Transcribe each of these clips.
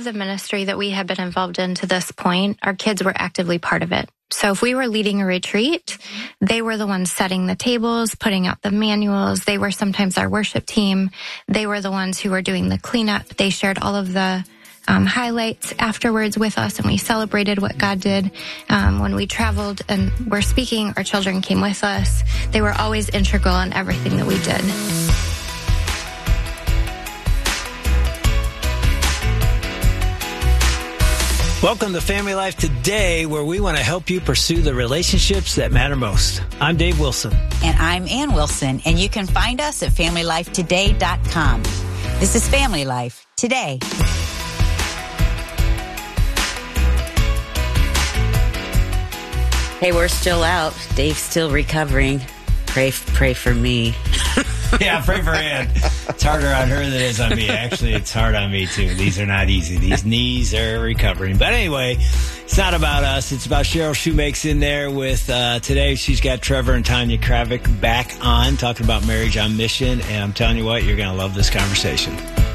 the ministry that we had been involved in to this point, our kids were actively part of it. So if we were leading a retreat, they were the ones setting the tables, putting out the manuals. They were sometimes our worship team. They were the ones who were doing the cleanup. They shared all of the highlights afterwards with us, and we celebrated what God did. When we traveled and were speaking, our children came with us. They were always integral in everything that we did. Welcome to Family Life Today, where we want to help you pursue the relationships that matter most. I'm Dave Wilson. And I'm Ann Wilson, and you can find us at FamilyLifeToday.com. This is Family Life Today. Hey, we're still out. Dave's still recovering. Pray for me. Yeah, pray for Ann. It's harder on her than it is on me. Actually, it's hard on me, too. These are not easy. These knees are recovering. But anyway, it's not about us. It's about Cheryl Shoemake's in there with, today she's got Trevor and Tanya Kravik back on, talking about marriage on mission. And I'm telling you what, you're going to love this conversation.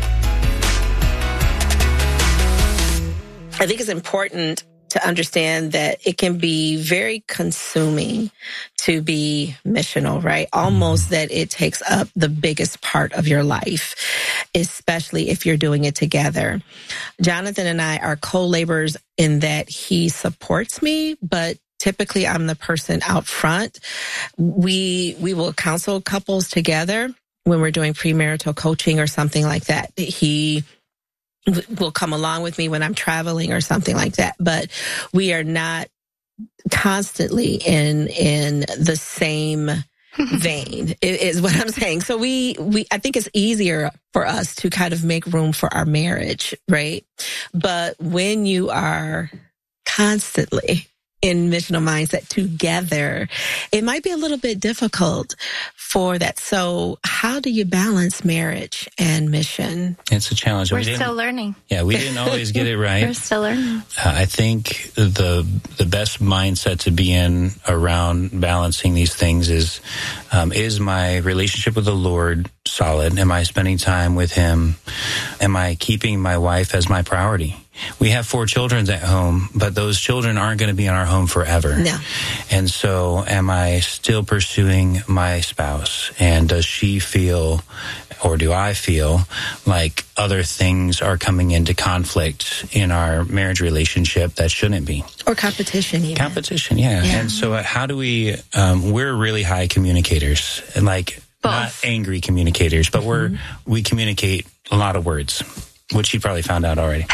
I think it's important to understand that it can be very consuming to be missional, right? Almost that it takes up the biggest part of your life, especially if you're doing it together. Jonathan and I are co-laborers in that he supports me, but typically I'm the person out front. We will counsel couples together when we're doing premarital coaching or something like that. He will come along with me when I'm traveling or something like that. But we are not constantly in the same vein, is what I'm saying. So I think it's easier for us to kind of make room for our marriage, right? But when you are constantly in missional mindset together, it might be a little bit difficult for that. So how do you balance marriage and mission? It's a challenge. We're still learning. Yeah, we didn't always get it right. We're still learning. I think the best mindset to be in around balancing these things is my relationship with the Lord solid? Am I spending time with Him? Am I keeping my wife as my priority? We have 4 children at home, but those children aren't going to be in our home forever. No. And so am I still pursuing my spouse? And does she feel, or do I feel, like other things are coming into conflict in our marriage relationship that shouldn't be? Or competition, even. Competition, yeah. And so how do we, we're really high communicators, and like not angry communicators, but we communicate a lot of words, which you probably found out already.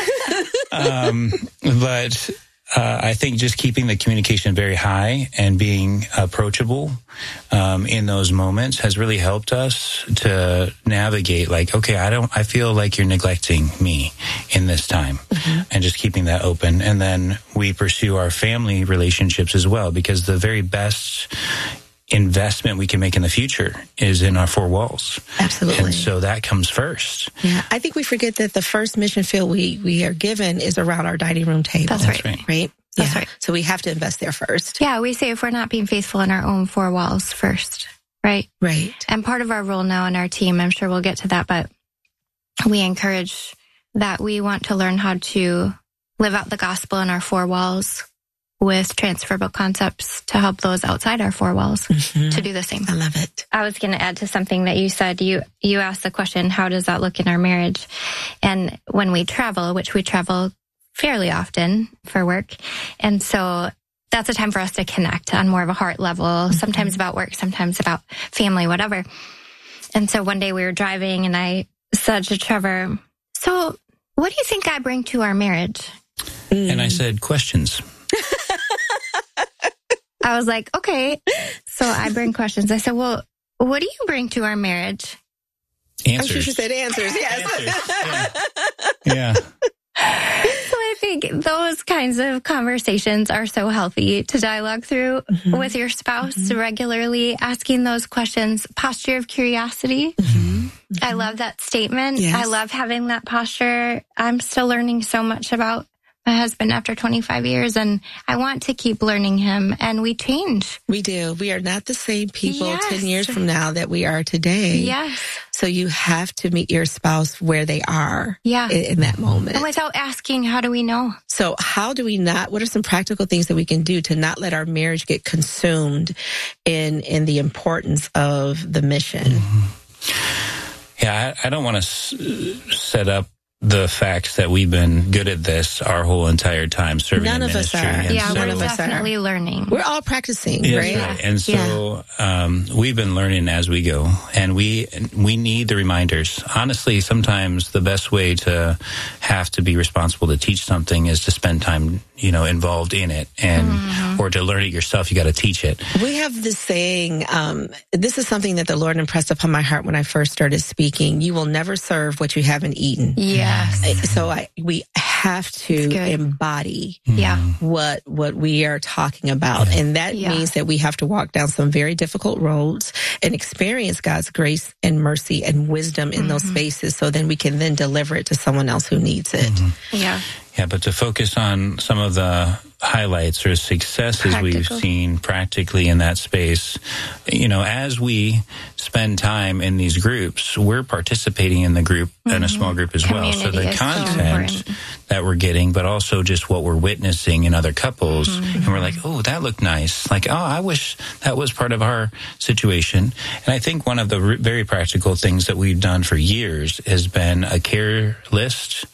But I think just keeping the communication very high and being approachable in those moments has really helped us to navigate, like, okay, I feel like you're neglecting me in this time, and just keeping that open. And then we pursue our family relationships as well, because the very best investment we can make in the future is in our 4 walls. Absolutely. And so that comes first. Yeah. I think we forget that the first mission field we are given is around our dining room table. That's right. Right? That's right. So we have to invest there first. Yeah, we say if we're not being faithful in our own 4 walls first, right? Right. And part of our role now in our team, I'm sure we'll get to that, but we encourage that we want to learn how to live out the gospel in our 4 walls with transferable concepts to help those outside our 4 walls to do the same. I love it. I was going to add to something that you said. You asked the question, how does that look in our marriage? And when we travel, which we travel fairly often for work, and so that's a time for us to connect on more of a heart level, sometimes about work, sometimes about family, whatever. And so one day we were driving and I said to Trevor, so what do you think I bring to our marriage? And I said, questions. I was like, okay, so I bring questions. I said, well, what do you bring to our marriage? Answers. I'm sure she said answers, yes. Yeah. So I think those kinds of conversations are so healthy to dialogue through with your spouse, regularly asking those questions, posture of curiosity. I love that statement. Yes. I love having that posture. I'm still learning so much about my husband after 25 years, and I want to keep learning him, and we change. We do. We are not the same people Yes. 10 years from now that we are today. Yes. So you have to meet your spouse where they are Yeah. in that moment. And without asking, how do we know? So how do we not, what are some practical things that we can do to not let our marriage get consumed in the importance of the mission? Yeah, I don't want to set up the facts that we've been good at this our whole entire time serving None in of us ministry. are. And Yeah, so, we're of us are. definitely learning. We're all practicing, Yes, right? right. And so we've been learning as we go, and we need the reminders. Honestly, sometimes the best way to have to be responsible to teach something is to spend time, involved in it, and or to learn it yourself. You got to teach it. We have this saying, this is something that the Lord impressed upon my heart when I first started speaking. You will never serve what you haven't eaten. Yes. So we have to embody Yeah. what we are talking about. And that means that we have to walk down some very difficult roads and experience God's grace and mercy and wisdom in those spaces, so then we can then deliver it to someone else who needs it. Yeah. Yeah, but to focus on some of the highlights or successes we've Practical. seen practically in that space, as we spend time in these groups, we're participating in the group in a small group as well. So Community the is so content important. that we're getting, but also just what we're witnessing in other couples. And we're like, oh, that looked nice. Like, oh, I wish that was part of our situation. And I think one of the very practical things that we've done for years has been a care list.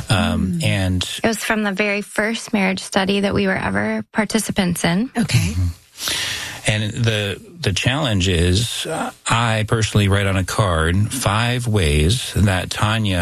And It was from the very first marriage study that we were ever participants in. Okay. And the challenge is, I personally write on a card 5 ways that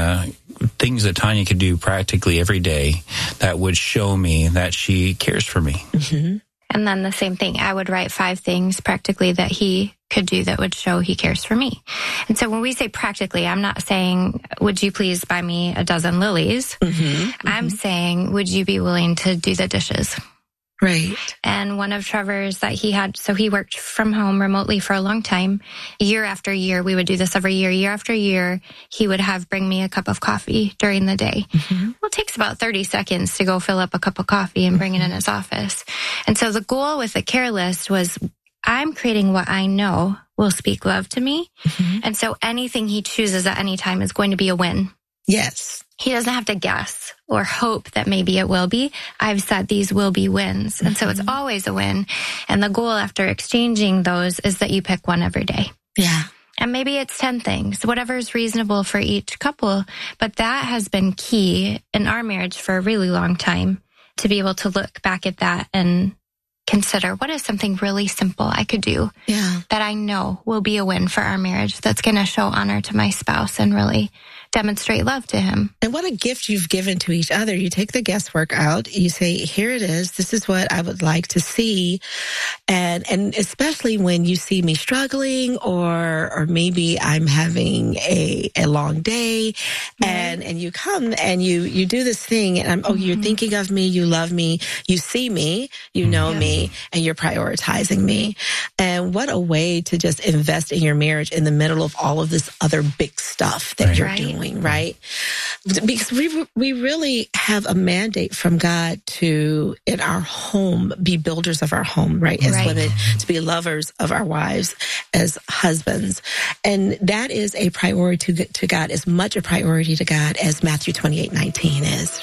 things that Tanya could do practically every day that would show me that she cares for me. And then the same thing, I would write 5 things practically that he could do that would show he cares for me. And so when we say practically, I'm not saying, would you please buy me a dozen lilies? I'm saying, would you be willing to do the dishes? Right. And one of Trevor's that he had, so he worked from home remotely for a long time. Year after year, we would do this every year. Year after year, he would bring me a cup of coffee during the day. Well, it takes about 30 seconds to go fill up a cup of coffee and bring it in his office. And so the goal with the care list was, I'm creating what I know will speak love to me. And so anything he chooses at any time is going to be a win. Yes. He doesn't have to guess or hope that maybe it will be. I've said these will be wins. And so it's always a win. And the goal after exchanging those is that you pick one every day. Yeah. And maybe it's 10 things, whatever is reasonable for each couple. But that has been key in our marriage for a really long time, to be able to look back at that and consider, what is something really simple I could do that I know will be a win for our marriage, that's going to show honor to my spouse and really demonstrate love to him. And what a gift you've given to each other. You take the guesswork out. You say, here it is. This is what I would like to see. And especially when you see me struggling or maybe I'm having a long day and you come and you do this thing and you're thinking of me, you love me, you see me, you know me, and you're prioritizing me. And what a way to just invest in your marriage in the middle of all of this other big stuff that you're doing. Right? Because we really have a mandate from God to, in our home, be builders of our home, right? As women, to be lovers of our wives as husbands. And that is a priority to God, as much a priority to God as Matthew 28:19 is.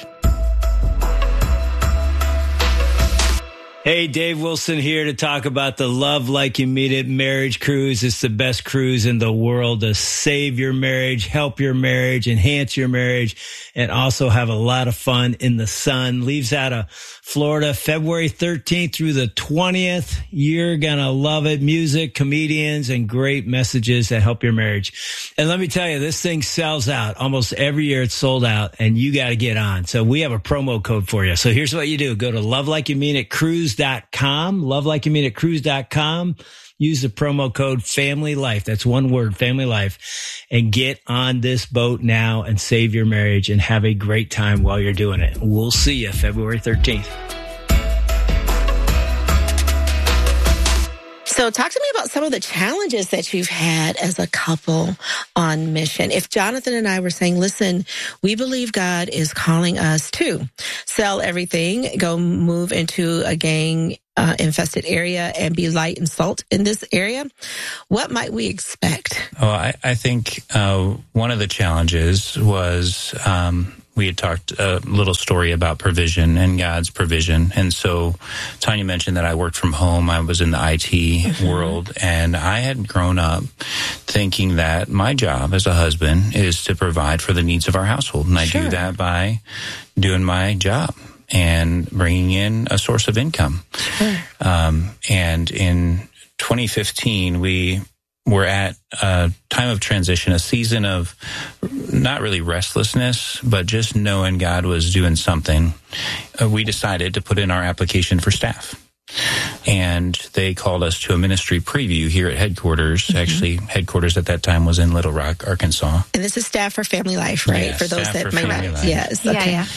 Hey, Dave Wilson here to talk about the Love Like You Mean It marriage cruise. It's the best cruise in the world to save your marriage, help your marriage, enhance your marriage, and also have a lot of fun in the sun. Leaves out of Florida February 13th through the 20th. You're going to love it. Music, comedians, and great messages that help your marriage. And let me tell you, this thing sells out. Almost every year it's sold out, and you got to get on. So we have a promo code for you. So here's what you do. Go to lovelikeyoummeanitcruise.com, lovelikeyoummeanitcruise.com. Use the promo code Family Life. That's one word, Family Life, and get on this boat now and save your marriage and have a great time while you're doing it. We'll see you February 13th. So talk to me about some of the challenges that you've had as a couple on mission. If Jonathan and I were saying, listen, we believe God is calling us to sell everything, go move into a gang infested area and be light and salt in this area, what might we expect? Oh, I think one of the challenges was we had talked a little story about provision and God's provision. And so Tanya mentioned that I worked from home. I was in the IT world, and I had grown up thinking that my job as a husband is to provide for the needs of our household. And I do that by doing my job and bringing in a source of income. And in 2015, we were at a time of transition, a season of not really restlessness, but just knowing God was doing something. We decided to put in our application for staff. And they called us to a ministry preview here at headquarters. Actually, headquarters at that time was in Little Rock, Arkansas. And this is Staff for Family Life, right? Yeah, for those that may not. Yes. Okay. Yeah.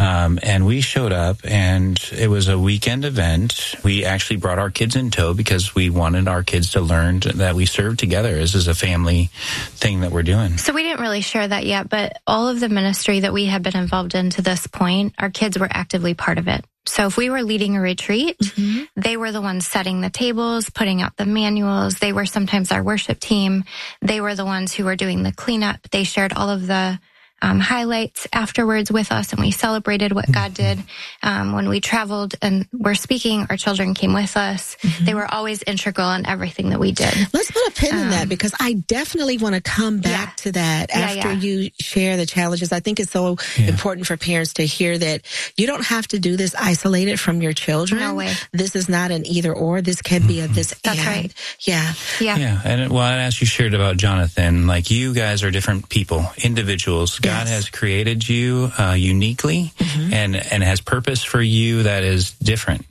And we showed up, and it was a weekend event. We actually brought our kids in tow because we wanted our kids to learn that we serve together. This is a family thing that we're doing. So we didn't really share that yet, but all of the ministry that we had been involved in to this point, our kids were actively part of it. So if we were leading a retreat, they were the ones setting the tables, putting out the manuals. They were sometimes our worship team. They were the ones who were doing the cleanup. They shared all of the highlights afterwards with us, and we celebrated what God did. When we traveled and were speaking, our children came with us. They were always integral in everything that we did. Let's put a pin in that, because I definitely want to come back to that after you share the challenges. I think it's so important for parents to hear that you don't have to do this isolated from your children. No way. This is not an either or. This can be a this That's and. right. Yeah. Yeah. And as you shared about Jonathan, like, you guys are different people, individuals. God has created you uniquely and has purpose for you that is different.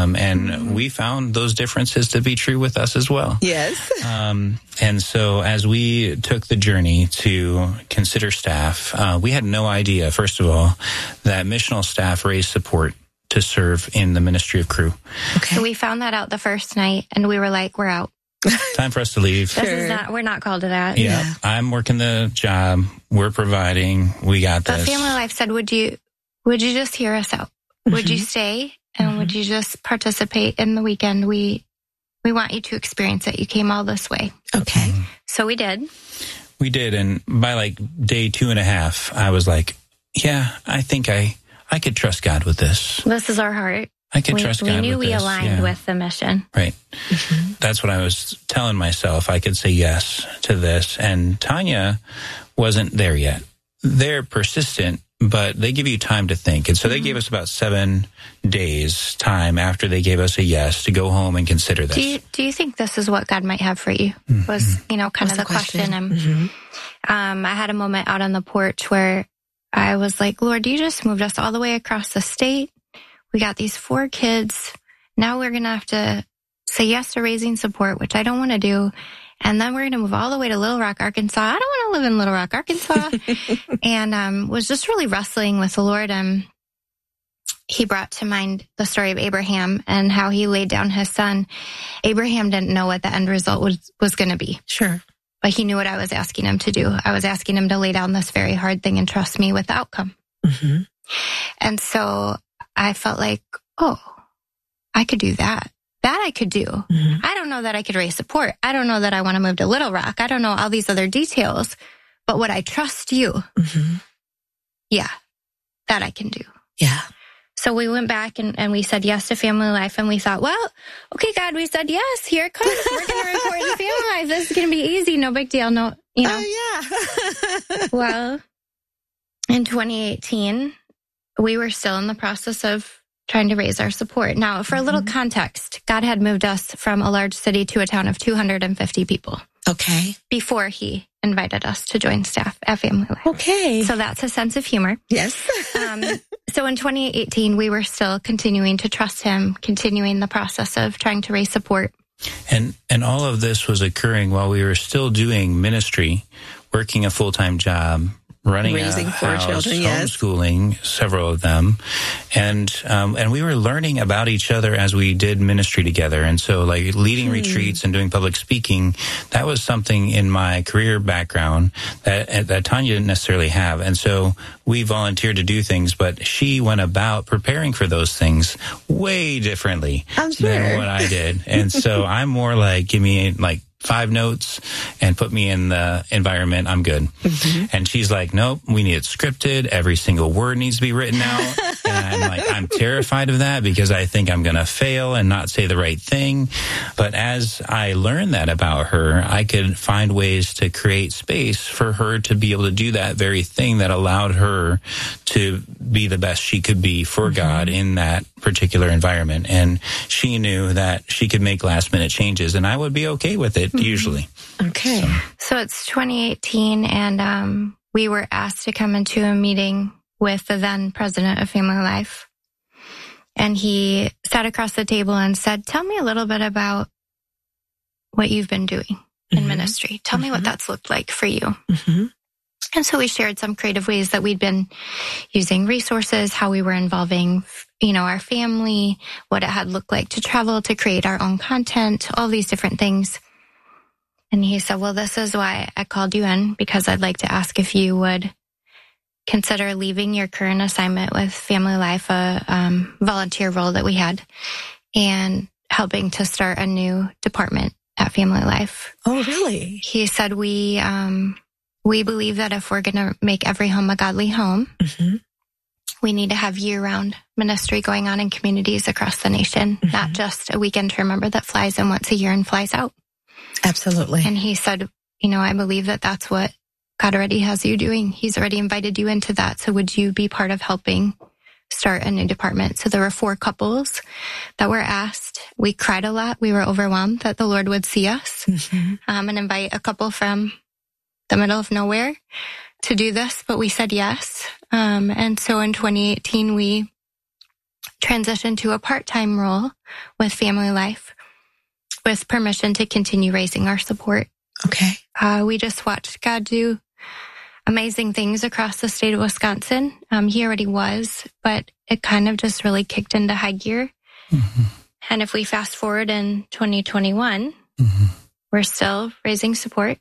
And we found those differences to be true with us as well. Yes. And so as we took the journey to consider staff, we had no idea, first of all, that missional staff raised support to serve in the ministry of Cru. Okay. So we found that out the first night, and we were like, we're out. Time for us to leave. We're not called to that. Yeah. I'm working the job. We're providing. We got But this. Family Life said, would you just hear us out? Would you stay? And would you just participate in the weekend? We want you to experience it. You came all this way. Okay. So we did. We did. And by like day 2.5, I was like, yeah, I think I could trust God with this. This is our heart. I could trust God with this. We knew we aligned with the mission. Right. That's what I was telling myself. I could say yes to this. And Tanya wasn't there yet. They're persistent, but they give you time to think. And so they gave us about 7 days time after they gave us a yes to go home and consider this. Do you think this is what God might have for you? Was, kind of the question. And I had a moment out on the porch where I was like, Lord, you just moved us all the way across the state. We got these 4 kids. Now we're going to have to say yes to raising support, which I don't want to do. And then we're going to move all the way to Little Rock, Arkansas. I don't want to live in Little Rock, Arkansas. And was just really wrestling with the Lord. And he brought to mind the story of Abraham and how he laid down his son. Abraham didn't know what the end result was going to be. Sure. But he knew what I was asking him to do. I was asking him to lay down this very hard thing and trust me with the outcome. And so I felt like, I could do that. That I could do. I don't know that I could raise support. I don't know that I want to move to Little Rock. I don't know all these other details. But would I trust you? Yeah, that I can do. Yeah. So we went back and we said yes to Family Life. And we thought, well, okay, God, we said yes. Here it comes. We're going to report to Family Life. This is going to be easy. No big deal. No, Oh, yeah. Well, in 2018, we were still in the process of trying to raise our support. Now, for a little context, God had moved us from a large city to a town of 250 people. Okay. Before he invited us to join staff at Family Life. Okay. So that's a sense of humor. Yes. So in 2018, we were still continuing to trust him, continuing the process of trying to raise support. And all of this was occurring while we were still doing ministry, working a full-time job, running raising a 4 house, children, yes. homeschooling several of them, and we were learning about each other as we did ministry together. And so, like leading retreats and doing public speaking, that was something in my career background that Tanya didn't necessarily have. And so we volunteered to do things, but she went about preparing for those things way differently than what I did. And so I'm more like, give me like 5 notes and put me in the environment, I'm good. And she's like, nope, we need it scripted. Every single word needs to be written out. And I'm like, I'm terrified of that because I think I'm going to fail and not say the right thing. But as I learned that about her, I could find ways to create space for her to be able to do that very thing that allowed her to be the best she could be for God in that particular environment. And she knew that she could make last minute changes and I would be okay with it usually. Okay. So it's 2018 and we were asked to come into a meeting with the then president of Family Life. And he sat across the table and said, tell me a little bit about what you've been doing in ministry. Tell me what that's looked like for you. And so we shared some creative ways that we'd been using resources, how we were involving, our family, what it had looked like to travel, to create our own content, all these different things. And he said, well, this is why I called you in, because I'd like to ask if you would consider leaving your current assignment with Family Life, a volunteer role that we had, and helping to start a new department at Family Life. Oh, really? He said, we believe that if we're going to make every home a godly home, we need to have year-round ministry going on in communities across the nation, not just a weekend to remember that flies in once a year and flies out. Absolutely. And he said, I believe that that's what God already has you doing. He's already invited you into that. So would you be part of helping start a new department? So there were 4 couples that were asked. We cried a lot. We were overwhelmed that the Lord would see us and invite a couple from the middle of nowhere to do this, but we said yes. And so in 2018, we transitioned to a part-time role with Family Life with permission to continue raising our support. Okay. We just watched God do amazing things across the state of Wisconsin. He already was, but it kind of just really kicked into high gear. And if we fast forward in 2021, we're still raising support,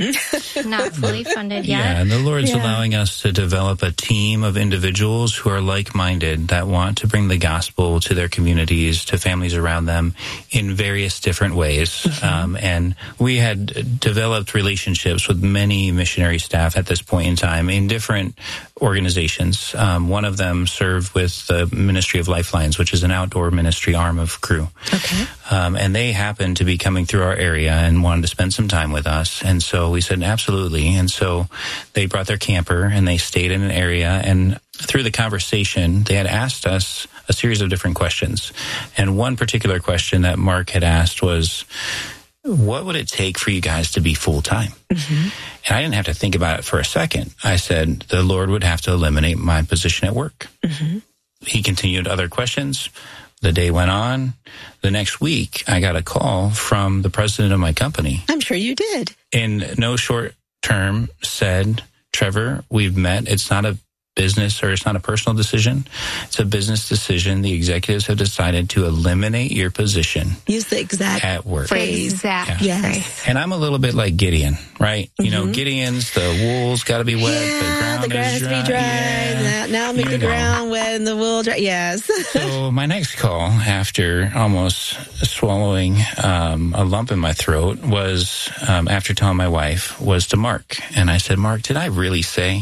not fully funded yet. Yeah, and the Lord's allowing us to develop a team of individuals who are like-minded that want to bring the gospel to their communities, to families around them in various different ways. And we had developed relationships with many missionary staff at this point in time in different organizations. One of them served with the Ministry of Lifelines, which is an outdoor ministry arm of Cru. Okay. And they happened to be coming through our area and wanted to spend some time with us. And so we said, absolutely. And so they brought their camper and they stayed in an area. And through the conversation, they had asked us a series of different questions. And one particular question that Mark had asked was, what would it take for you guys to be full-time? And I didn't have to think about it for a second. I said, the Lord would have to eliminate my position at work. He continued other questions. The day went on. The next week, I got a call from the president of my company. I'm sure you did. In no short term said, Trevor, we've met. It's not a business or it's not a personal decision. It's a business decision. The executives have decided to eliminate your position. Use the exact at work. phrase. Exact Yes. And I'm a little bit like Gideon, right? You know, Gideon's, the wool's got to be wet. The grass is be dry. Yeah. Now make the ground wet and the wool dry. Yes. So my next call after almost swallowing a lump in my throat was, after telling my wife, was to Mark. And I said, Mark, did I really say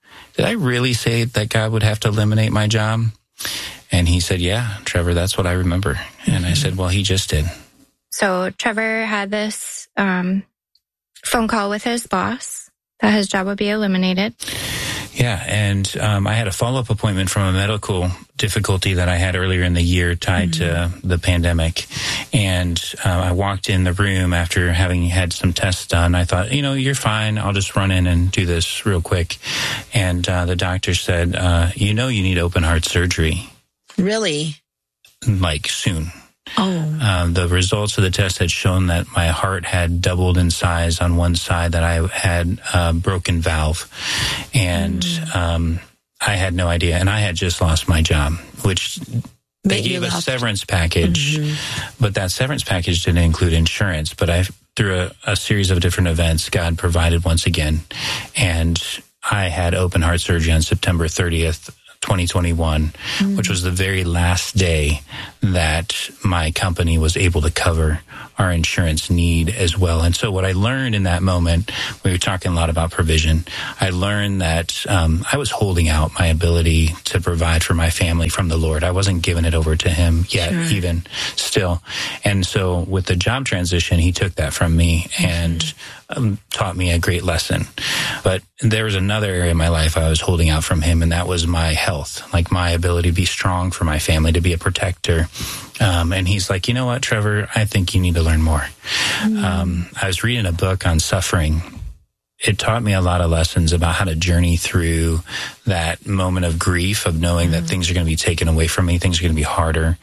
that God would have to eliminate my job? And he said, yeah, Trevor, that's what I remember. And I said, well, he just did. So Trevor had this phone call with his boss that his job would be eliminated. Yeah, and I had a follow-up appointment from a medical difficulty that I had earlier in the year tied to the pandemic. And I walked in the room after having had some tests done. I thought, you're fine. I'll just run in and do this real quick. And the doctor said, you need open heart surgery. Really? Like soon. The results of the test had shown that my heart had doubled in size on one side, that I had a broken valve. And I had no idea. And I had just lost my job, which they gave a severance package. But that severance package didn't include insurance. But through a series of different events, God provided once again. And I had open heart surgery on September 30th, 2021, which was the very last day that my company was able to cover our insurance need as well. And so what I learned in that moment, we were talking a lot about provision. I learned that I was holding out my ability to provide for my family from the Lord. I wasn't giving it over to him yet, even still. And so with the job transition, he took that from me and taught me a great lesson. But there was another area in my life I was holding out from him, and that was my health, like my ability to be strong for my family, to be a protector. And he's like, you know what, Trevor, I think you need to learn more. I was reading a book on suffering. It taught me a lot of lessons about how to journey through that moment of grief, of knowing that things are going to be taken away from me, things are going to be harder.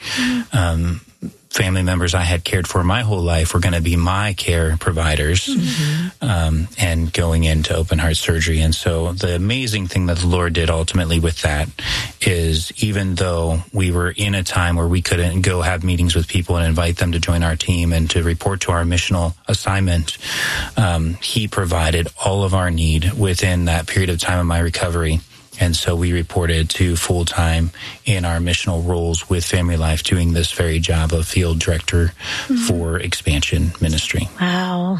Family members I had cared for my whole life were going to be my care providers, and going into open heart surgery. And so the amazing thing that the Lord did ultimately with that is, even though we were in a time where we couldn't go have meetings with people and invite them to join our team and to report to our missional assignment, he provided all of our need within that period of time of my recovery. And so we reported to full-time in our missional roles with Family Life, doing this very job of field director for expansion ministry. Wow.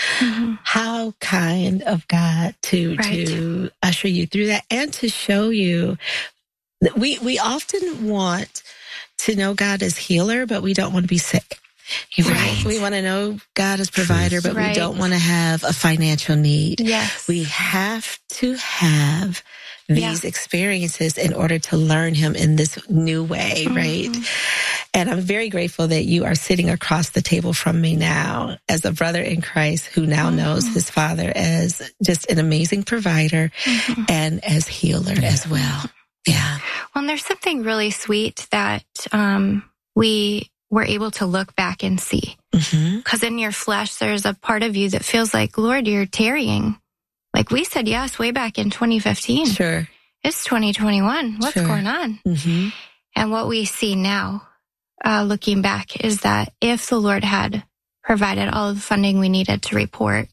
How kind of God to usher you through that and to show you that we often want to know God as healer, but we don't want to be sick. We want to know God as provider, but we don't want to have a financial need. Yes. We have to have these experiences in order to learn him in this new way, right? And I'm very grateful that you are sitting across the table from me now as a brother in Christ who now knows his Father as just an amazing provider and as healer as well. Yeah. Well, and there's something really sweet that we were able to look back and see. Because in your flesh, there's a part of you that feels like, Lord, you're tarrying. Like we said yes way back in 2015. Sure. It's 2021. What's going on? And what we see now, looking back, is that if the Lord had provided all of the funding we needed to report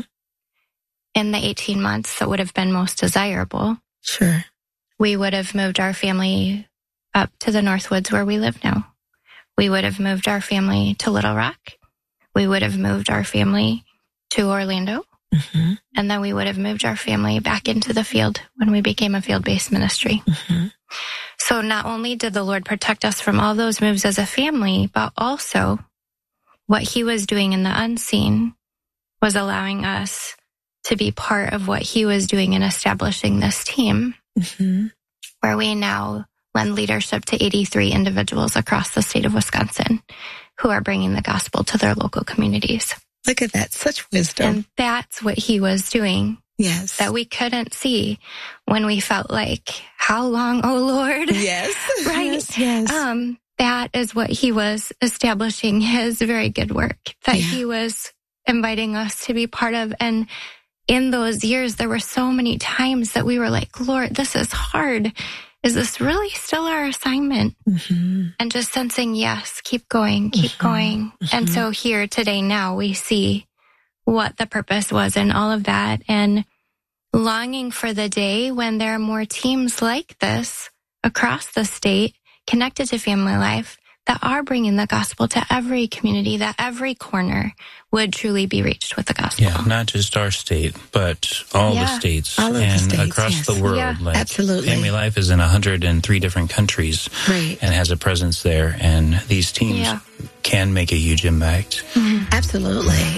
in the 18 months that would have been most desirable, we would have moved our family up to the Northwoods where we live now. We would have moved our family to Little Rock. We would have moved our family to Orlando. And then we would have moved our family back into the field when we became a field-based ministry. So not only did the Lord protect us from all those moves as a family, but also what he was doing in the unseen was allowing us to be part of what he was doing in establishing this team, where we now lend leadership to 83 individuals across the state of Wisconsin who are bringing the gospel to their local communities. Look at that. Such wisdom. And that's what he was doing. Yes. That we couldn't see when we felt like, how long, oh Lord? Yes. Right? Yes. That is what he was establishing his very good work that he was inviting us to be part of. And in those years, there were so many times that we were like, Lord, this is hard. Is this really still our assignment? And just sensing, yes, keep going, keep going. And so here today now we see what the purpose was in all of that, and longing for the day when there are more teams like this across the state connected to Family Life that are bringing the gospel to every community, that every corner would truly be reached with the gospel. Yeah, not just our state, but all the states across the world. Yeah, like absolutely. Family Life is in 103 different countries and has a presence there. And these teams can make a huge impact. Absolutely.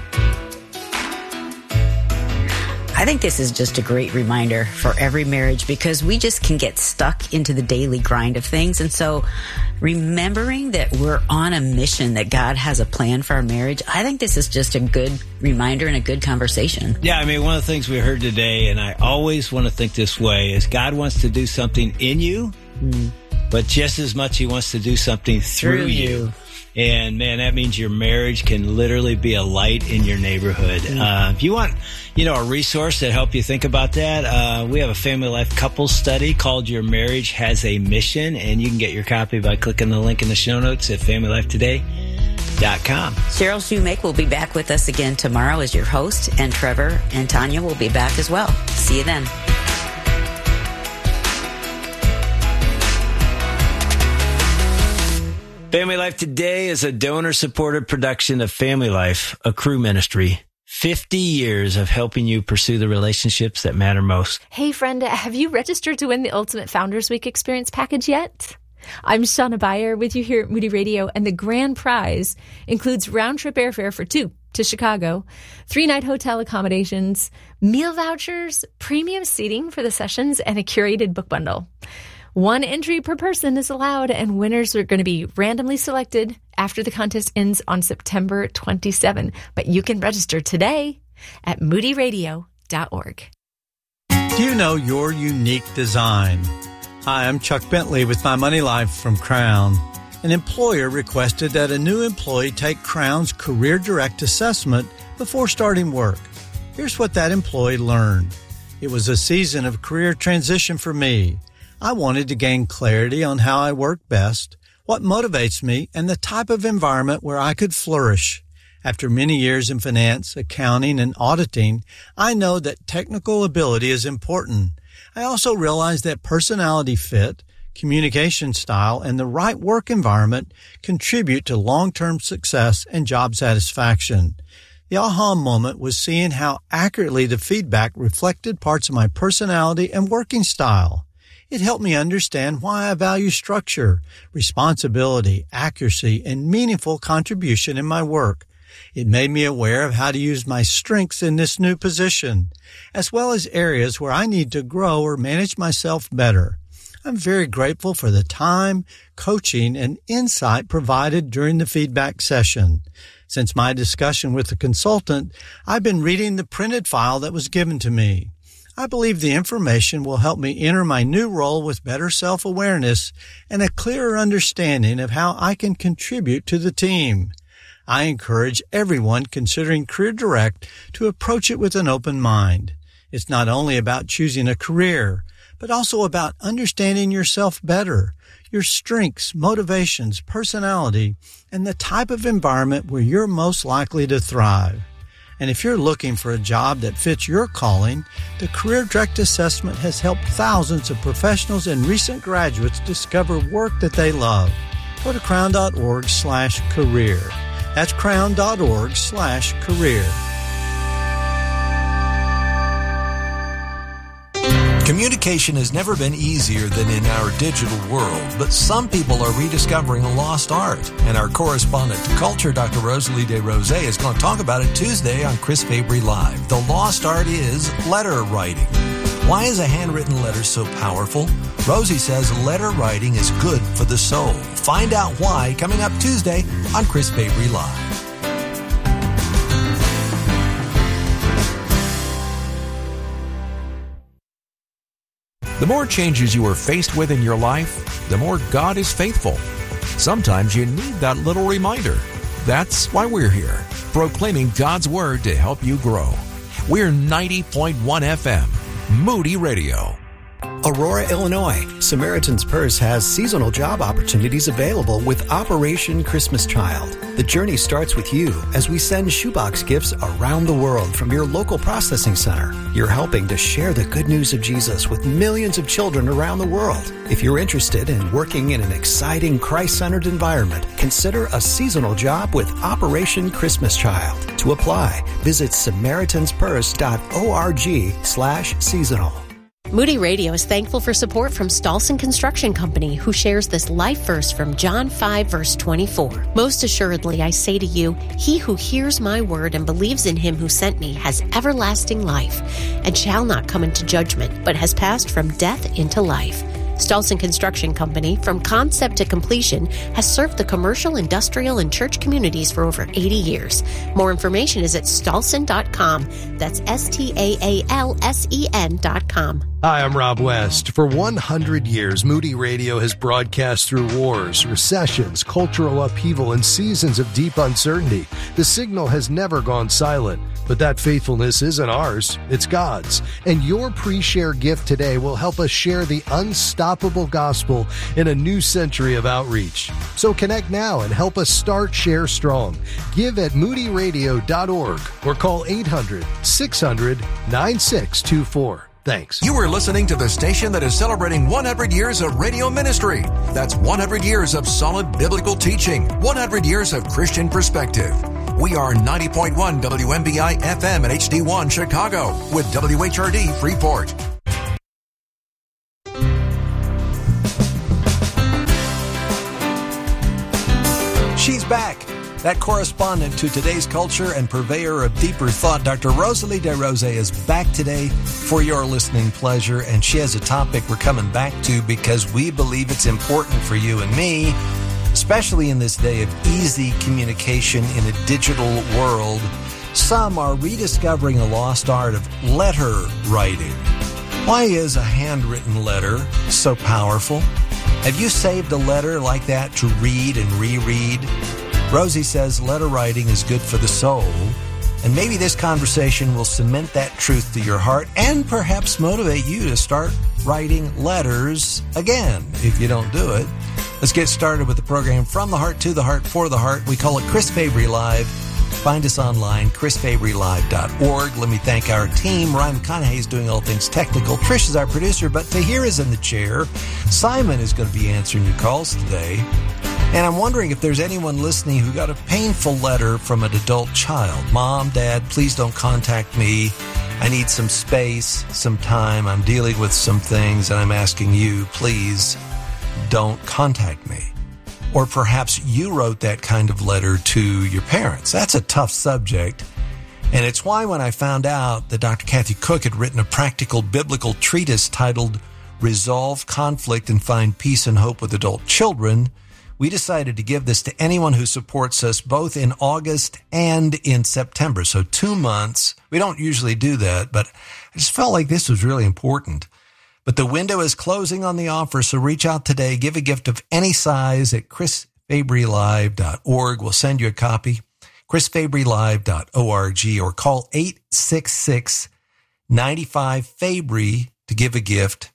I think this is just a great reminder for every marriage, because we just can get stuck into the daily grind of things. And so remembering that we're on a mission, that God has a plan for our marriage, I think this is just a good reminder and a good conversation. Yeah, I mean, one of the things we heard today, and I always want to think this way, is God wants to do something in you, but just as much he wants to do something through you. And man, that means your marriage can literally be a light in your neighborhood. If you want, a resource that help you think about that, we have a Family Life couples study called Your Marriage Has a Mission, and you can get your copy by clicking the link in the show notes at FamilyLifeToday.com. Cheryl Shoemake will be back with us again tomorrow as your host, and Trevor and Tanya will be back as well. See you then. Family Life Today is a donor-supported production of Family Life, a Cru ministry. 50 years of helping you pursue the relationships that matter most. Hey, friend, have you registered to win the Ultimate Founders Week Experience package yet? I'm Shauna Beyer with you here at Moody Radio, and the grand prize includes round-trip airfare for 2 to Chicago, 3-night hotel accommodations, meal vouchers, premium seating for the sessions, and a curated book bundle. 1 entry per person is allowed, and winners are going to be randomly selected after the contest ends on September 27. But you can register today at moodyradio.org. Do you know your unique design? Hi, I'm Chuck Bentley with My Money Life from Crown. An employer requested that a new employee take Crown's Career Direct assessment before starting work. Here's what that employee learned. It was a season of career transition for me. I wanted to gain clarity on how I work best, what motivates me, and the type of environment where I could flourish. After many years in finance, accounting, and auditing, I know that technical ability is important. I also realize that personality fit, communication style, and the right work environment contribute to long-term success and job satisfaction. The aha moment was seeing how accurately the feedback reflected parts of my personality and working style. It helped me understand why I value structure, responsibility, accuracy, and meaningful contribution in my work. It made me aware of how to use my strengths in this new position, as well as areas where I need to grow or manage myself better. I'm very grateful for the time, coaching, and insight provided during the feedback session. Since my discussion with the consultant, I've been reading the printed file that was given to me. I believe the information will help me enter my new role with better self-awareness and a clearer understanding of how I can contribute to the team. I encourage everyone considering Career Direct to approach it with an open mind. It's not only about choosing a career, but also about understanding yourself better, your strengths, motivations, personality, and the type of environment where you're most likely to thrive. And if you're looking for a job that fits your calling, the Career Direct Assessment has helped thousands of professionals and recent graduates discover work that they love. Go to crown.org/career. That's crown.org/career. Communication has never been easier than in our digital world, but some people are rediscovering a lost art. And our correspondent to Culture, Dr. Rosalie DesRosiers, is going to talk about it Tuesday on Chris Fabry Live. The lost art is letter writing. Why is a handwritten letter so powerful? Rosie says letter writing is good for the soul. Find out why coming up Tuesday on Chris Fabry Live. The more changes you are faced with in your life, the more God is faithful. Sometimes you need that little reminder. That's why we're here, proclaiming God's Word to help you grow. We're 90.1 FM, Moody Radio. Aurora, Illinois. Samaritan's Purse has seasonal job opportunities available with Operation Christmas Child. The journey starts with you as we send shoebox gifts around the world from your local processing center. You're helping to share the good news of Jesus with millions of children around the world. If you're interested in working in an exciting Christ-centered environment, consider a seasonal job with Operation Christmas Child. To apply, visit SamaritansPurse.org/seasonal. Moody Radio is thankful for support from Stolson Construction Company, who shares this life verse from John 5, verse 24. Most assuredly, I say to you, he who hears my word and believes in him who sent me has everlasting life, and shall not come into judgment, but has passed from death into life. Stolson Construction Company, from concept to completion, has served the commercial, industrial, and church communities for over 80 years. More information is at stolson.com. That's STAALSEN.com. Hi, I'm Rob West. For 100 years, Moody Radio has broadcast through wars, recessions, cultural upheaval, and seasons of deep uncertainty. The signal has never gone silent, but that faithfulness isn't ours, it's God's. And your pre-share gift today will help us share the unstoppable gospel in a new century of outreach. So connect now and help us start Share Strong. Give at moodyradio.org or call 800-600-9624. Thanks. You are listening to the station that is celebrating 100 years of radio ministry. That's 100 years of solid biblical teaching, 100 years of Christian perspective. We are 90.1 WMBI FM and HD1 Chicago with WHRD Freeport. She's back. That correspondent to today's culture and purveyor of deeper thought, Dr. Rosalie DeRose, is back today for your listening pleasure, and she has a topic we're coming back to because we believe it's important for you and me, especially in this day of easy communication in a digital world. Some are rediscovering a lost art of letter writing. Why is a handwritten letter so powerful? Have you saved a letter like that to read and reread? Rosie says letter writing is good for the soul, and maybe this conversation will cement that truth to your heart and perhaps motivate you to start writing letters again if you don't do it. Let's get started with the program From the Heart to the Heart for the Heart. We call it Chris Fabry Live. Find us online, chrisfabrylive.org. Let me thank our team. Ryan McConaughey is doing all things technical. Trish is our producer, but Tahir is in the chair. Simon is going to be answering your calls today. And I'm wondering if there's anyone listening who got a painful letter from an adult child. Mom, Dad, please don't contact me. I need some space, some time. I'm dealing with some things, and I'm asking you, please don't contact me. Or perhaps you wrote that kind of letter to your parents. That's a tough subject. And it's why when I found out that Dr. Kathy Cook had written a practical biblical treatise titled Resolve Conflict and Find Peace and Hope with Adult Children, we decided to give this to anyone who supports us both in August and in September. So 2 months. We don't usually do that, but I just felt like this was really important. But the window is closing on the offer, so reach out today. Give a gift of any size at chrisfabrylive.org. We'll send you a copy. chrisfabrylive.org or call 866-95-FABRY to give a gift.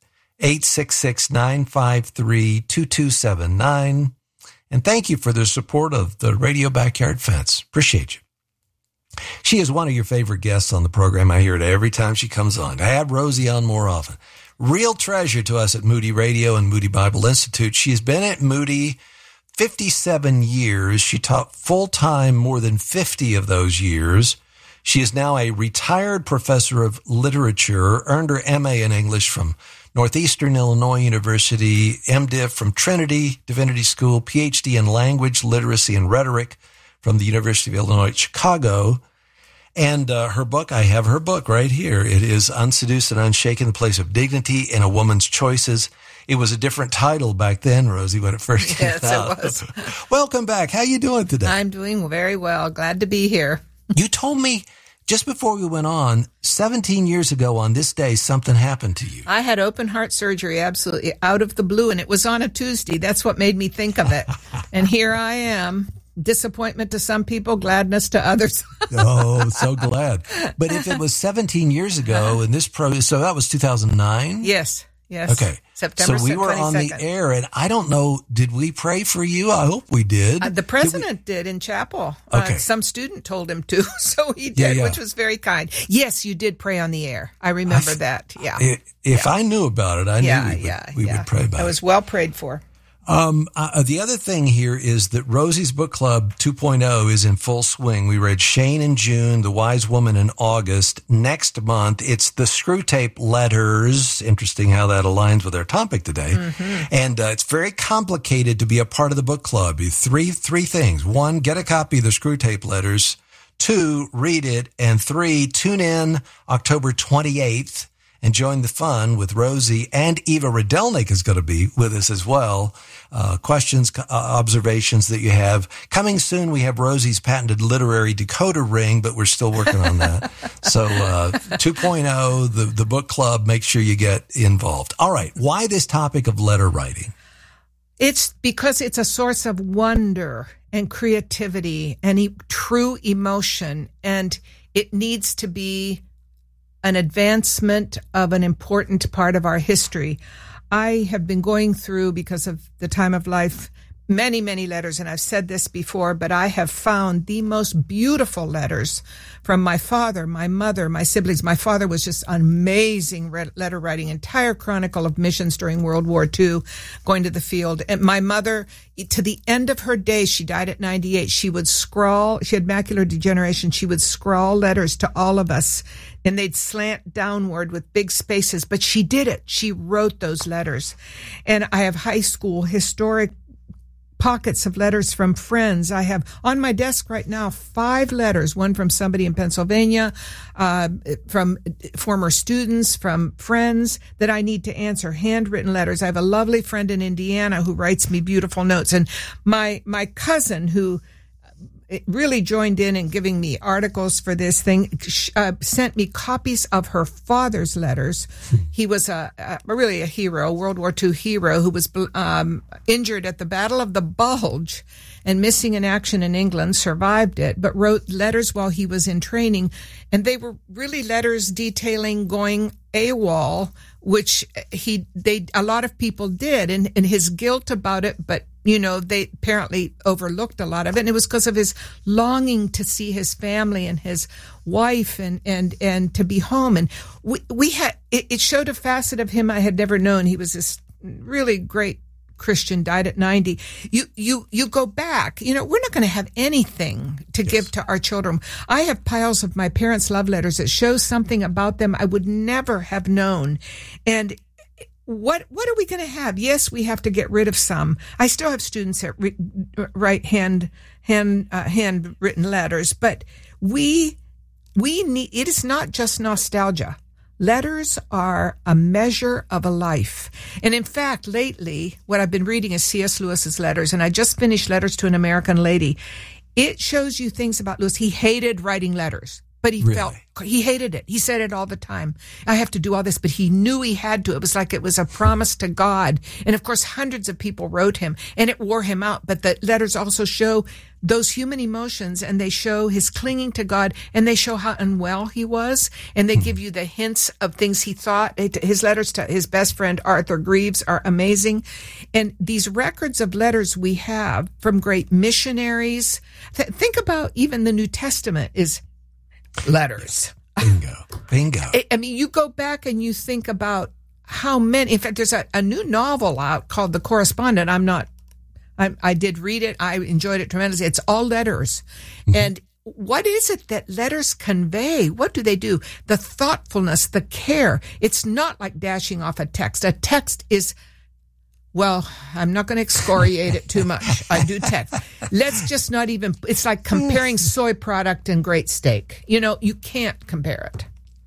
866-953-2279. And thank you for the support of the Radio Backyard Fence. Appreciate you. She is one of your favorite guests on the program. I hear it every time she comes on. I have Rosie on more often. Real treasure to us at Moody Radio and Moody Bible Institute. She has been at Moody 57 years. She taught full-time more than 50 of those years. She is now a retired professor of literature, earned her MA in English from Northeastern Illinois University, MDiv from Trinity Divinity School, PhD in Language, Literacy, and Rhetoric from the University of Illinois at Chicago. And her book, I have her book right here. It is Unseduced and Unshaken, The Place of Dignity in a Woman's Choices. It was a different title back then, Rosie, when it first came out. Yes, it was. Welcome back. How you doing today? I'm doing very well. Glad to be here. You told me just before we went on, 17 years ago on this day, something happened to you. I had open heart surgery, absolutely out of the blue, and it was on a Tuesday. That's what made me think of it. And here I am. Disappointment to some people, gladness to others. Oh, so glad. But if it was 17 years ago, and so that was 2009? Yes. Okay. September 22nd. So we were on the air, and I don't know, did we pray for you? I hope we did. The president did in chapel. Okay. Some student told him to, so he did, which was very kind. Yes, you did pray on the air. I remember that. Yeah. If I knew about it, I knew we would pray about it. I was well prayed for. The other thing here is that Rosie's Book Club 2.0 is in full swing. We read Shane in June, The Wise Woman in August. Next month, it's the Screwtape Letters. Interesting how that aligns with our topic today. Mm-hmm. And it's very complicated to be a part of the book club. Three things. 1, get a copy of the Screwtape Letters. 2, read it. And 3, tune in October 28th and join the fun with Rosie, and Eva Radelnik is going to be with us as well. Questions, observations that you have. Coming soon, we have Rosie's patented literary decoder ring, but we're still working on that. So 2.0, the book club, make sure you get involved. All right. Why this topic of letter writing? It's because it's a source of wonder and creativity and true emotion, and it needs to be an advancement of an important part of our history. I have been going through, because of the time of life, many, many letters, and I've said this before, but I have found the most beautiful letters from my father, my mother, my siblings. My father was just an amazing letter writing, entire chronicle of missions during World War II, going to the field. And my mother, to the end of her days, she died at 98, she would scrawl, she had macular degeneration, she would scrawl letters to all of us, and they'd slant downward with big spaces, but she did it. She wrote those letters. And I have high school historic pockets of letters from friends. I have on my desk right now 5 letters, one from somebody in Pennsylvania, from former students, from friends that I need to answer, handwritten letters. I have a lovely friend in Indiana who writes me beautiful notes. And my cousin, who really joined in giving me articles for this thing, sent me copies of her father's letters. He was really a hero, World War II hero, who was injured at the Battle of the Bulge and missing in action in England, survived it, but wrote letters while he was in training. And they were really letters detailing going AWOL, which a lot of people did, and his guilt about it, but they apparently overlooked a lot of it. And it was because of his longing to see his family and his wife and to be home. And it showed a facet of him I had never known. He was this really great Christian, died at 90. You go back, we're not going to have anything to give to our children. I have piles of my parents' love letters that show something about them I would never have known. And what are we going to have? Yes, we have to get rid of some. I still have students that write handwritten letters, but we need, it is not just nostalgia. Letters are a measure of a life. And in fact, lately, what I've been reading is C.S. Lewis's letters, and I just finished Letters to an American Lady. It shows you things about Lewis. He hated writing letters, but he hated it. He said it all the time. I have to do all this, but he knew he had to. It was like it was a promise to God. And of course, hundreds of people wrote him, and it wore him out. But the letters also show those human emotions, and they show his clinging to God, and they show how unwell he was, and they give you the hints of things he thought. His letters to his best friend, Arthur Greaves, are amazing. And these records of letters we have from great missionaries, think about even the New Testament is letters. Bingo. I mean, you go back and you think about how many, in fact, there's a new novel out called The Correspondent. I did read it. I enjoyed it tremendously. It's all letters. Mm-hmm. And what is it that letters convey? What do they do? The thoughtfulness, the care. It's not like dashing off a text. A text is, well, I'm not going to excoriate it too much. I do text. Let's just not even, it's like comparing soy product and great steak. You can't compare it.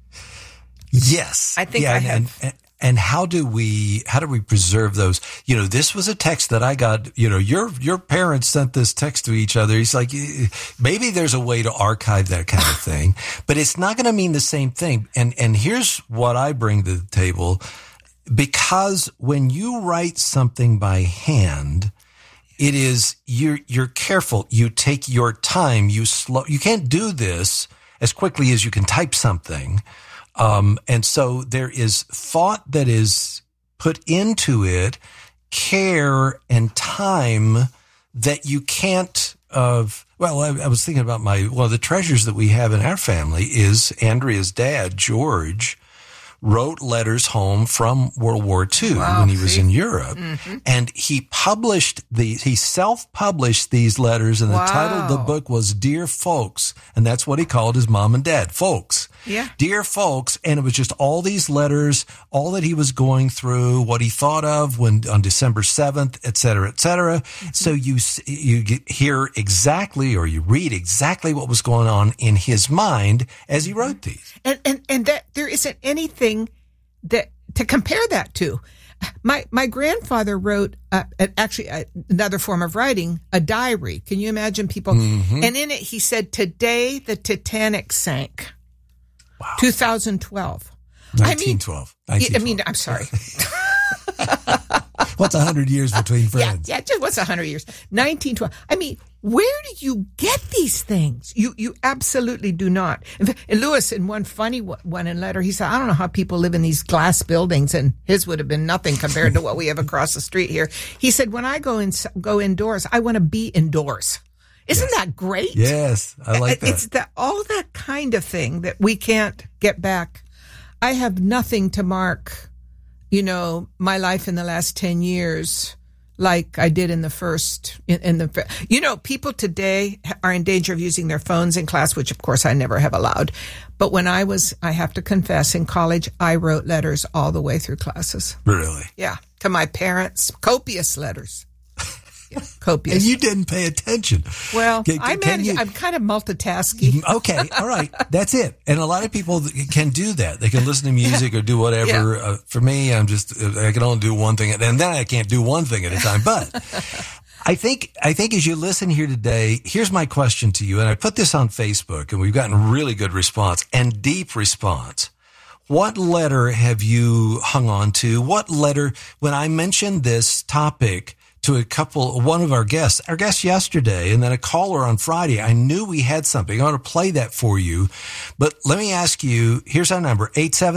Yes. I think I have. And how do we preserve those? This was a text that I got, your parents sent this text to each other. He's like, maybe there's a way to archive that kind of thing, but it's not going to mean the same thing. And here's what I bring to the table. Because when you write something by hand, it is, you're careful. You take your time. You can't do this as quickly as you can type something. And so there is thought that is put into it, care and time that you can't, I was thinking about one of the treasures that we have in our family is Andrea's dad, George, wrote letters home from World War II when he was in Europe. Mm-hmm. And he self-published these letters, and the title of the book was Dear Folks. And that's what he called his mom and dad, folks. Yeah. Dear folks. And it was just all these letters, all that he was going through, what he thought of on December 7th, et cetera, et cetera. Mm-hmm. So you hear exactly, or you read exactly what was going on in his mind as he wrote these. And that there isn't anything to compare that to. My grandfather wrote actually another form of writing, a diary. Can you imagine people? Mm-hmm. And in it, he said, "Today the Titanic sank." Wow. 2012. 1912. I mean, I'm sorry. What's 100 years between friends? Yeah, just what's 100 years? 1912. I mean, where do you get these things? You absolutely do not. And Lewis, in one funny one in letter, he said, I don't know how people live in these glass buildings, and his would have been nothing compared to what we have across the street here. He said, when I go indoors, I want to be indoors. Isn't that great? Yes, I like that. It's all that kind of thing that we can't get back. I have nothing to mark, my life in the last 10 years like I did in the first. People today are in danger of using their phones in class, which of course I never have allowed. But when I have to confess, in college, I wrote letters all the way through classes. Really? Yeah. To my parents, copious letters. Copious. And you didn't pay attention. Well, I'm kind of multitasking. Okay, all right. That's it. And a lot of people can do that. They can listen to music or do whatever. Yeah. For me, I can only do one thing, and then I can't do one thing at a time. But I think as you listen here today, here's my question to you. And I put this on Facebook, and we've gotten really good response and deep response. What letter have you hung on to? What letter, when I mentioned this topic to one of our guests yesterday, and then a caller on Friday, I knew we had something. I want to play that for you. But let me ask you, here's our number,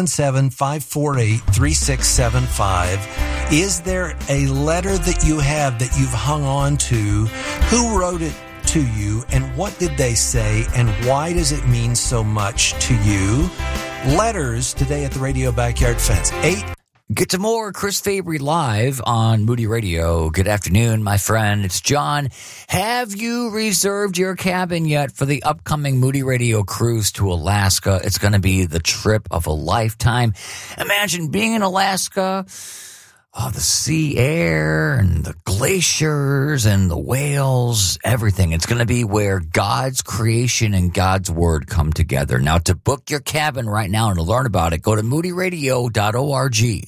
877-548-3675. Is there a letter that you have that you've hung on to? Who wrote it to you, and what did they say, and why does it mean so much to you? Letters today at the Radio Backyard Fence. Get to more Chris Fabry live on Moody Radio. Good afternoon, my friend. It's John. Have you reserved your cabin yet for the upcoming Moody Radio cruise to Alaska? It's going to be the trip of a lifetime. Imagine being in Alaska. Oh, the sea air and the glaciers and the whales, everything. It's going to be where God's creation and God's word come together. Now, to book your cabin right now and to learn about it, go to moodyradio.org.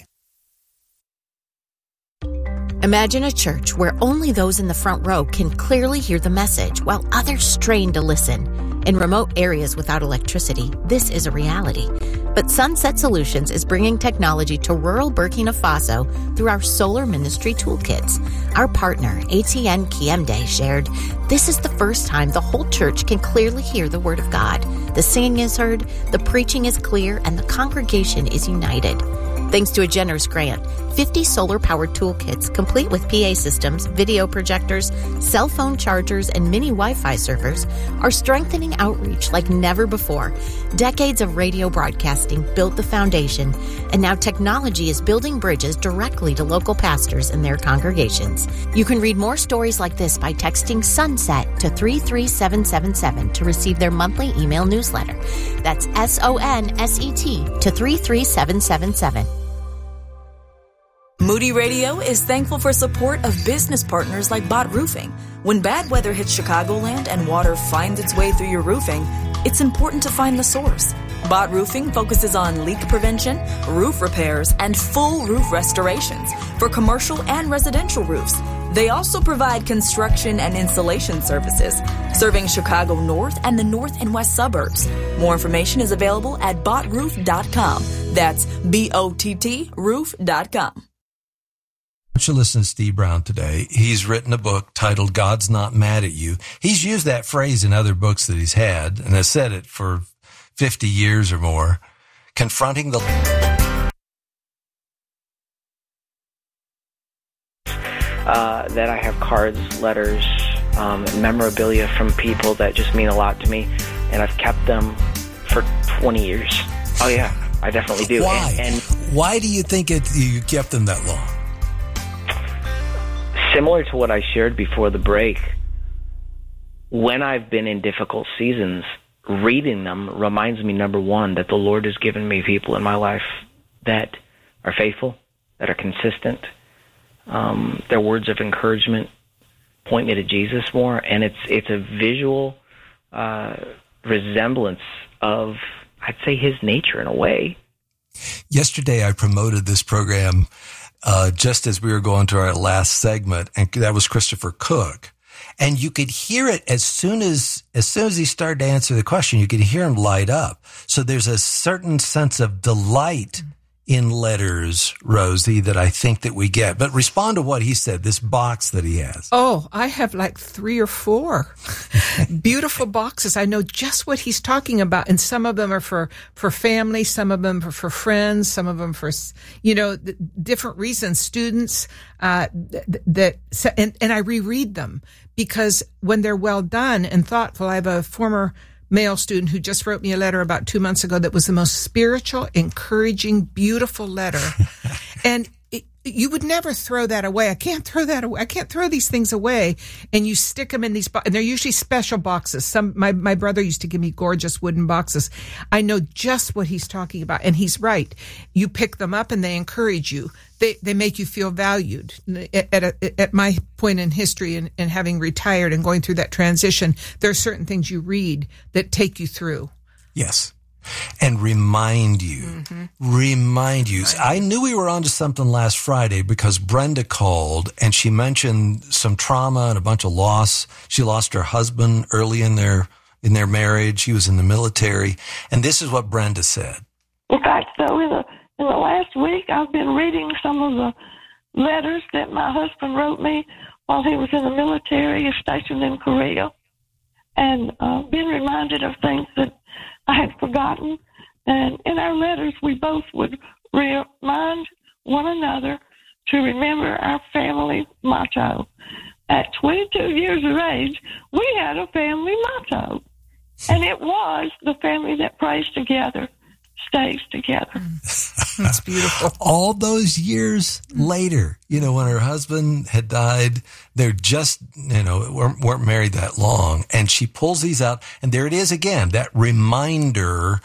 Imagine a church where only those in the front row can clearly hear the message while others strain to listen. In remote areas without electricity, this is a reality. But Sunset Solutions is bringing technology to rural Burkina Faso through our Solar Ministry Toolkits. Our partner, ATN Kiemde, shared, "This is the first time the whole church can clearly hear the Word of God. The singing is heard, the preaching is clear, and the congregation is united." Thanks to a generous grant, 50 solar-powered toolkits complete with PA systems, video projectors, cell phone chargers, and mini Wi-Fi servers are strengthening outreach like never before. Decades of radio broadcasting built the foundation, and now technology is building bridges directly to local pastors and their congregations. You can read more stories like this by texting SUNSET to 33777 to receive their monthly email newsletter. That's SONSET to 33777. Moody Radio is thankful for support of business partners like Bott Roofing. When bad weather hits Chicagoland and water finds its way through your roofing, it's important to find the source. Bott Roofing focuses on leak prevention, roof repairs, and full roof restorations for commercial and residential roofs. They also provide construction and installation services, serving Chicago North and the north and west suburbs. More information is available at bottroof.com. That's BOTT roof.com. You listen to Steve Brown today. He's written a book titled God's Not Mad at You. He's used that phrase in other books that he's had, and has said it for 50 years or more. Confronting the... that I have cards, letters, memorabilia from people that just mean a lot to me, and I've kept them for 20 years. Oh, yeah, I definitely do. Why? And why do you think you kept them that long? Similar to what I shared before the break, when I've been in difficult seasons, reading them reminds me, number one, that the Lord has given me people in my life that are faithful, that are consistent. Their words of encouragement point me to Jesus more, and it's a visual resemblance of, I'd say, his nature in a way. Yesterday, I promoted this program just as we were going to our last segment, and that was Christopher Cook. And you could hear it as soon as he started to answer the question, you could hear him light up. So there's a certain sense of delight in letters, Rosie, that I think that we get. But respond to what he said, this box that he has. Oh, I have like 3 or 4 beautiful boxes. I know just what he's talking about. And some of them are for family, some of them are for friends, some of them for, different reasons. Students, and I reread them because when they're well done and thoughtful, I have a former male student who just wrote me a letter about 2 months ago that was the most spiritual, encouraging, beautiful letter. And you would never throw that away. I can't throw that away. I can't throw these things away. And you stick them in these and they're usually special boxes. My brother used to give me gorgeous wooden boxes. I know just what he's talking about. And he's right. You pick them up and they encourage you. They make you feel valued. At my point in history and having retired and going through that transition, there are certain things you read that take you through. Yes. And remind you. Right. I knew we were onto something last Friday because Brenda called and she mentioned some trauma and a bunch of loss. She lost her husband early in their marriage. He was in the military. And this is what Brenda said. In fact, though, in the last week, I've been reading some of the letters that my husband wrote me while he was in the military, stationed in Korea, and been reminded of things that I had forgotten. And in our letters, we both would remind one another to remember our family motto. At 22 years of age, we had a family motto, and it was the family that prays together stays together. That's beautiful. All those years later, when her husband had died, they're just, weren't married that long. And she pulls these out, and there it is again, that reminder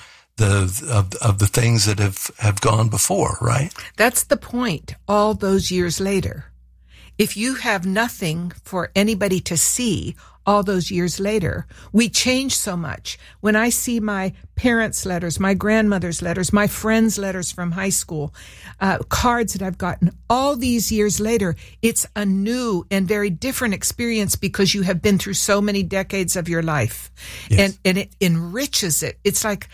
of the things that have gone before, right? That's the point. All those years later. If you have nothing for anybody to see all those years later, we change so much. When I see my parents' letters, my grandmother's letters, my friends' letters from high school, cards that I've gotten all these years later, it's a new and very different experience because you have been through so many decades of your life. Yes. And it enriches it. It's like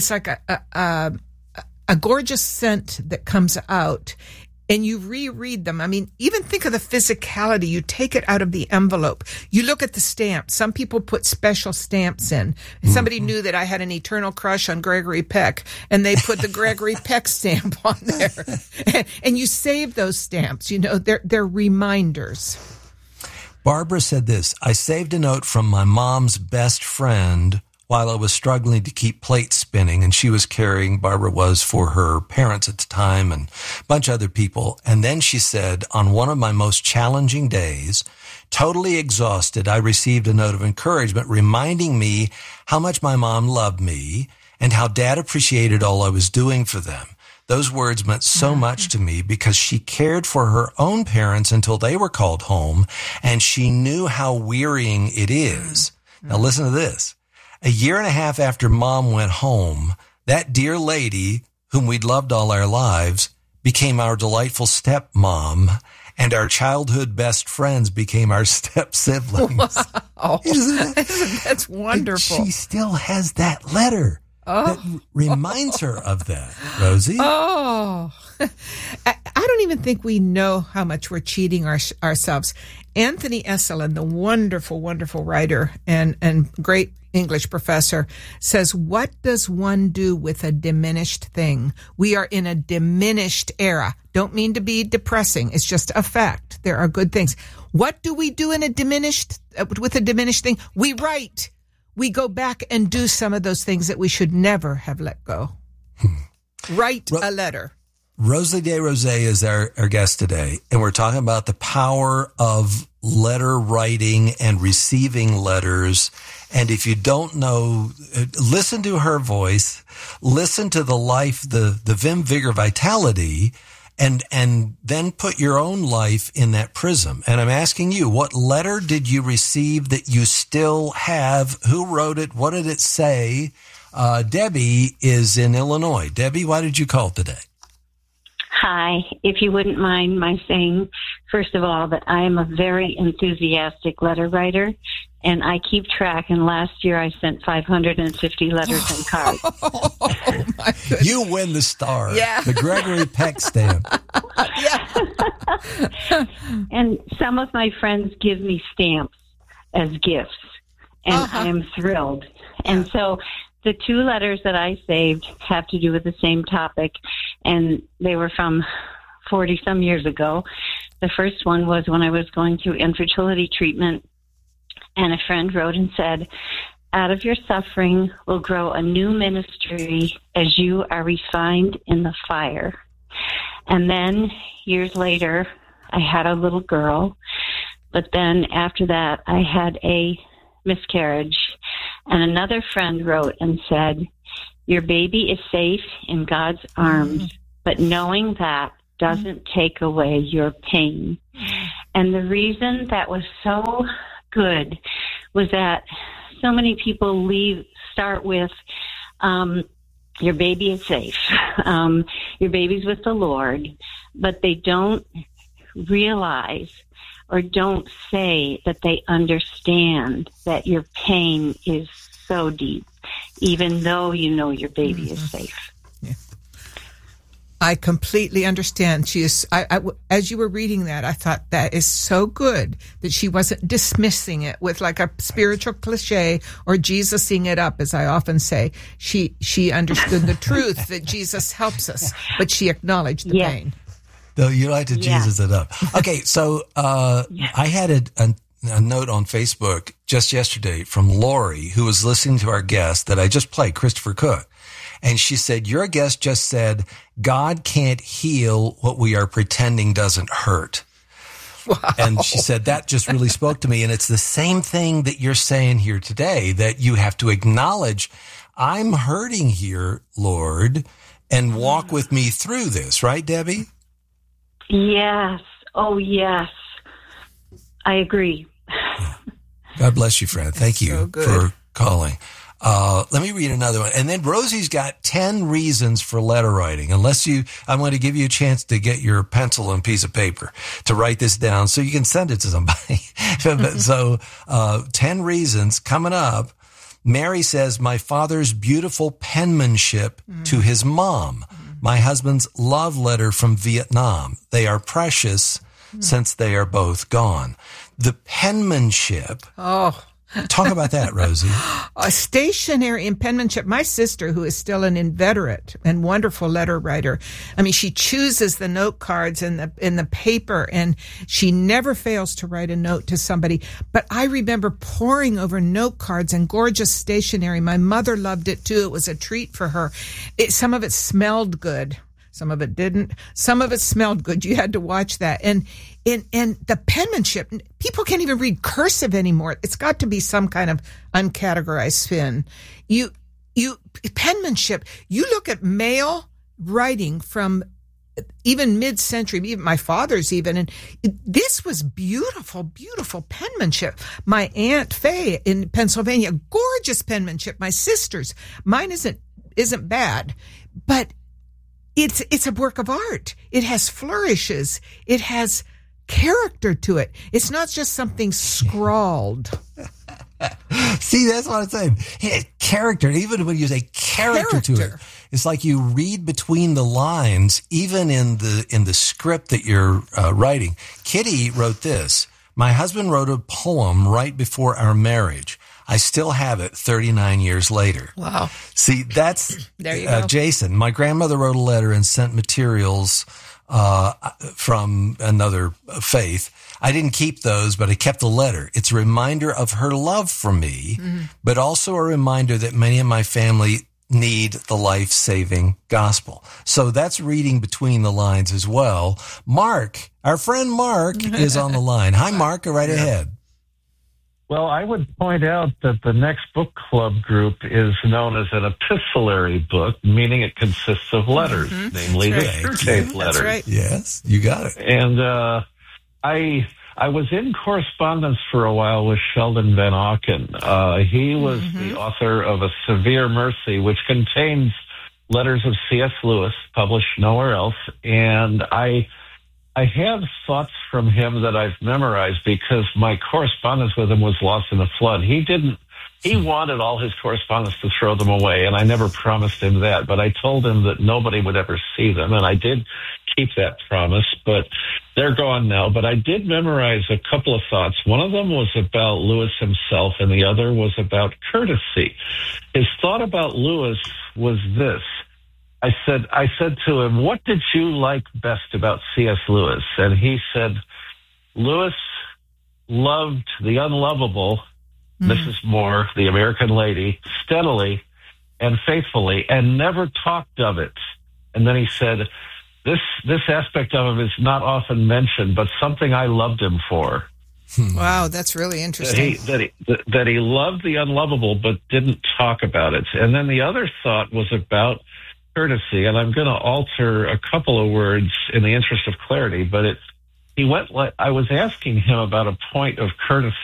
a gorgeous scent that comes out. And you reread them. I mean, even think of the physicality. You take it out of the envelope. You look at the stamp. Some people put special stamps in. Somebody knew that I had an eternal crush on Gregory Peck, and they put the Gregory Peck stamp on there. And you save those stamps. They're reminders. Barbara said this, I saved a note from my mom's best friend while I was struggling to keep plates spinning, and she was caring, Barbara was, for her parents at the time and a bunch of other people. And then she said, on one of my most challenging days, totally exhausted, I received a note of encouragement reminding me how much my mom loved me and how Dad appreciated all I was doing for them. Those words meant so much to me because she cared for her own parents until they were called home, and she knew how wearying it is. Now listen to this. A year and a half after Mom went home, that dear lady, whom we'd loved all our lives, became our delightful stepmom, and our childhood best friends became our step-siblings. Wow. That's wonderful. And she still has that letter that reminds her of that, Rosie. Oh, I don't even think we know how much we're cheating ourselves. Anthony Esolen, the wonderful, wonderful writer and great English professor, says, what does one do with a diminished thing? We are in a diminished era. Don't mean to be depressing. It's just a fact. There are good things. What do we do with a diminished thing? We write. We go back and do some of those things that we should never have let go. Write a letter. Rosalie DeRose is our guest today, and we're talking about the power of letter writing and receiving letters. And if you don't know, listen to her voice, listen to the life, the vim, vigor, vitality, and then put your own life in that prism. And I'm asking you, what letter did you receive that you still have? Who wrote it? What did it say? Debbie is in Illinois. Debbie, why did you call today? Hi. If you wouldn't mind my saying, first of all, that I am a very enthusiastic letter writer, and I keep track. And last year I sent 550 letters and cards. You win the star. Yeah. The Gregory Peck stamp. And some of my friends give me stamps as gifts, and I am thrilled. And so the 2 letters that I saved have to do with the same topic, and they were from 40-some years ago. The first one was when I was going through infertility treatment, and a friend wrote and said, "Out of your suffering will grow a new ministry as you are refined in the fire." And then years later, I had a little girl, but then after that, I had a miscarriage. And another friend wrote and said, "Your baby is safe in God's arms, but knowing that doesn't take away your pain." And the reason that was so good was that so many people start with, your baby is safe, your baby's with the Lord, but they don't realize or don't say that they understand that your pain is so deep, even though you know your baby is safe. Yeah. I completely understand. She is. As you were reading that, I thought that is so good that she wasn't dismissing it with like a spiritual cliche or Jesus-ing it up, as I often say. She understood the truth that Jesus helps us, but she acknowledged the pain. Though you like to Jesus it up. Okay, so I had a note on Facebook just yesterday from Lori, who was listening to our guest that I just played, Christopher Cook. And she said, your guest just said, God can't heal what we are pretending doesn't hurt. Wow. And she said, that just really spoke to me. And it's the same thing that you're saying here today, that you have to acknowledge, I'm hurting here, Lord, and walk with me through this. Right, Debbie? Yes. Oh, yes. I agree. God bless you, friend. Thank you for calling. Let me read another one. And then Rosie's got 10 reasons for letter writing. I'm going to give you a chance to get your pencil and piece of paper to write this down so you can send it to somebody. So, 10 reasons coming up. Mary says, my father's beautiful penmanship to his mom. My husband's love letter from Vietnam. They are precious since they are both gone. The penmanship. Oh, talk about that, Rosie. A stationary in penmanship. My sister, who is still an inveterate and wonderful letter writer, I mean, she chooses the note cards in the paper, and she never fails to write a note to somebody. But I remember poring over note cards and gorgeous stationery. My mother loved it too. It was a treat for her. Some of it smelled good. Some of it didn't. Some of it smelled good. You had to watch that. And the penmanship, people can't even read cursive anymore. It's got to be some kind of uncategorized spin. Penmanship, you look at male writing from even mid-century, even my father's even, and this was beautiful, beautiful penmanship. My Aunt Faye in Pennsylvania, gorgeous penmanship. My sister's, mine isn't bad, but it's a work of art. It has flourishes. It has character to it. It's not just something scrawled. See, that's what I'm saying. Character, even when you say character to it, it's like you read between the lines, even in the script that you're writing. Kitty wrote this. My husband wrote a poem right before our marriage. I still have it 39 years later. Wow. See, that's there you go. Jason. My grandmother wrote a letter and sent materials from another faith. I didn't keep those, but I kept the letter. It's a reminder of her love for me, but also a reminder that many of my family need the life-saving gospel. So that's reading between the lines as well. Mark, our friend Mark, is on the line. Hi, Mark. Go right ahead. Well, I would point out that the next book club group is known as an epistolary book, meaning it consists of letters, namely the Screwtape letters. That's right. Yes, you got it. And I I was in correspondence for a while with Sheldon Van Auken. He was the author of A Severe Mercy, which contains letters of C.S. Lewis, published nowhere else. And I have thoughts from him that I've memorized because my correspondence with him was lost in a flood. He wanted all his correspondence to throw them away, and I never promised him that. But I told him that nobody would ever see them, and I did keep that promise. But they're gone now. But I did memorize a couple of thoughts. One of them was about Lewis himself, and the other was about courtesy. His thought about Lewis was this. I said to him, what did you like best about C.S. Lewis? And he said, Lewis loved the unlovable, Mrs. Moore, the American lady, steadily and faithfully, and never talked of it. And then he said, this aspect of him is not often mentioned, but something I loved him for. Wow, that's really interesting. That he loved the unlovable, but didn't talk about it. And then the other thought was about courtesy, and I'm going to alter a couple of words in the interest of clarity, but I was asking him about a point of courtesy